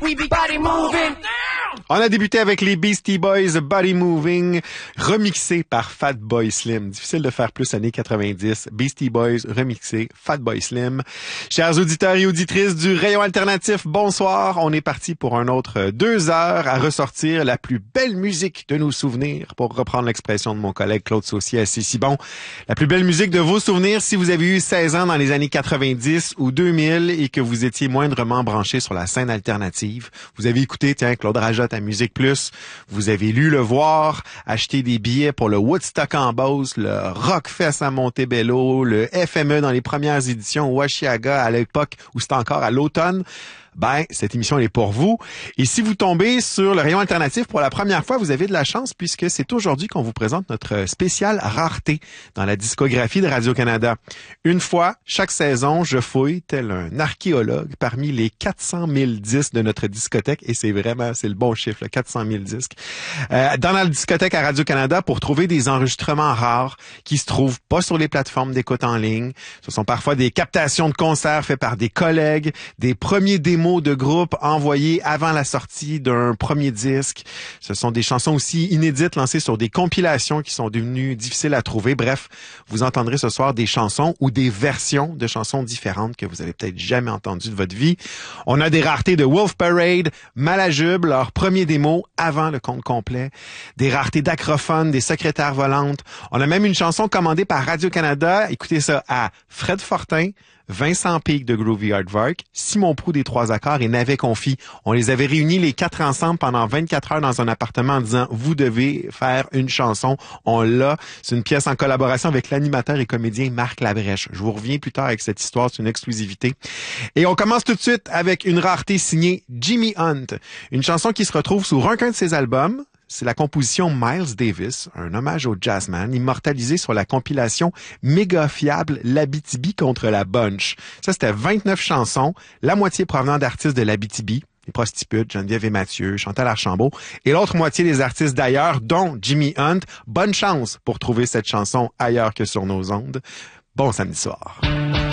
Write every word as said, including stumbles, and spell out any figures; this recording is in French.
We be body moving. On a débuté avec les Beastie Boys, Body Moving, remixé par Fatboy Slim. Difficile de faire plus années quatre-vingt-dix. Beastie Boys, remixé, Fatboy Slim. Chers auditeurs et auditrices du Rayon Alternatif, bonsoir. On est parti pour un autre deux heures à ressortir la plus belle musique de nos souvenirs, pour reprendre l'expression de mon collègue Claude Saucier à Cécibon. La plus belle musique de vos souvenirs si vous avez eu seize ans dans les années quatre-vingt-dix ou deux mille et que vous étiez moindrement branché sur la scène alternative. Vous avez écouté, tiens, Claude Rajotte à Musique Plus. Vous avez lu Le Voir, acheté des billets pour le Woodstock en Beauce, le Rockfest à Montebello, le F M E dans les premières éditions au Washiaga à l'époque où c'était encore à l'automne. Ben, cette émission elle est pour vous. Et si vous tombez sur le Rayon Alternatif pour la première fois, vous avez de la chance puisque c'est aujourd'hui qu'on vous présente notre spéciale rareté dans la discographie de Radio-Canada. Une fois, chaque saison, je fouille, tel un archéologue, parmi les quatre cent mille disques de notre discothèque, et c'est vraiment, c'est le bon chiffre, là, quatre cent mille disques, euh, dans la discothèque à Radio-Canada pour trouver des enregistrements rares qui se trouvent pas sur les plateformes d'écoute en ligne. Ce sont parfois des captations de concerts faits par des collègues, des premiers démos de groupe envoyés avant la sortie d'un premier disque. Ce sont des chansons aussi inédites lancées sur des compilations qui sont devenues difficiles à trouver. Bref, vous entendrez ce soir des chansons ou des versions de chansons différentes que vous avez peut-être jamais entendues de votre vie. On a des raretés de Wolf Parade, Malajube, leur premier démo avant le compte complet. Des raretés d'Acrophone, des Secrétaires volantes. On a même une chanson commandée par Radio-Canada. Écoutez ça, à Fred Fortin, Vincent Peake de Groovy Aardvark, Simon Proulx des Trois Accords et Navet Confi. On les avait réunis les quatre ensemble pendant vingt-quatre heures dans un appartement en disant « Vous devez faire une chanson ». On l'a. C'est une pièce en collaboration avec l'animateur et comédien Marc Labrèche. Je vous reviens plus tard avec cette histoire, c'est une exclusivité. Et on commence tout de suite avec une rareté signée Jimmy Hunt. Une chanson qui se retrouve sur aucun de ses albums. C'est la composition Miles Davis, un hommage au jazzman, immortalisé sur la compilation méga fiable L'Abitibi contre la Bunch. Ça, c'était vingt-neuf chansons, la moitié provenant d'artistes de l'Abitibi, les Prostitutes, Geneviève et Mathieu, Chantal Archambault, et l'autre moitié des artistes d'ailleurs, dont Jimmy Hunt. Bonne chance pour trouver cette chanson ailleurs que sur nos ondes. Bon samedi soir.